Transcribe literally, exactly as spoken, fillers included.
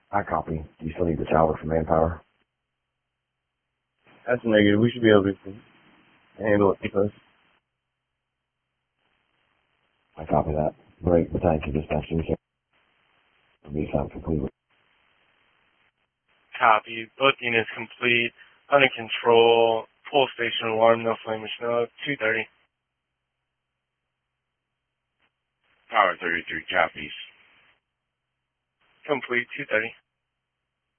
I copy. Do you still need the tower for manpower? That's a negative. We should be able to handle it because I copy that. Great. Thank you, dispatching. Resound completely. Copy. Booking is complete. Under control. Full station alarm. No flame or snow. two thirty. Tower thirty-three copies. Complete. two thirty.